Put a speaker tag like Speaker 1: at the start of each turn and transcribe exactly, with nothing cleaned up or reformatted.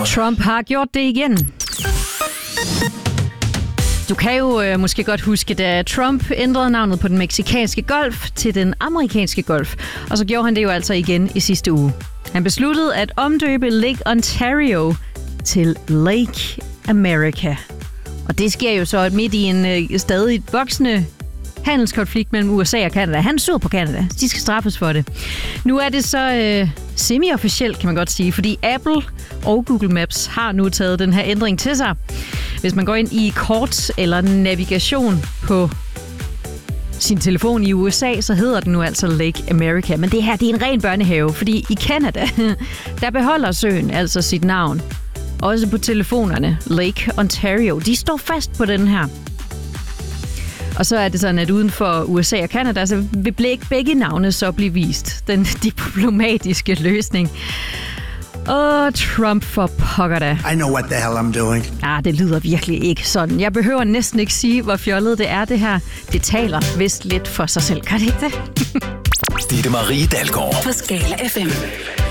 Speaker 1: Trump har gjort det igen. Du kan jo øh, måske godt huske, da Trump ændrede navnet på den mexikanske golf til den amerikanske golf. Og så gjorde han det jo altså igen i sidste uge. Han besluttede at omdøbe Lake Ontario til Lake America. Og det sker jo så midt i en øh, stadig voksende handelskonflikt mellem U S A og Canada. Han er sur på Canada. De skal straffes for det. Nu er det så øh, semi-officielt, kan man godt sige, fordi Apple og Google Maps har nu taget den her ændring til sig. Hvis man går ind i kort eller navigation på sin telefon i U S A, så hedder den nu altså Lake America. Men det her, det er en ren børnehave, fordi i Canada, der beholder søen altså sit navn. Også på telefonerne, Lake Ontario. De står fast på den her. Og så er det sådan, at uden for U S A og Canada, så vil begge navne så blive vist. Den diplomatiske løsning. Åh, Trump for pokker da.
Speaker 2: I know what the hell I'm doing.
Speaker 1: Ah, det lyder virkelig ikke sådan. Jeg behøver næsten ikke sige, hvor fjollet det er, det her. Det taler vist lidt for sig selv. Kan det ikke det?
Speaker 3: Ditte Marie Dalgaard
Speaker 4: på Skala F M.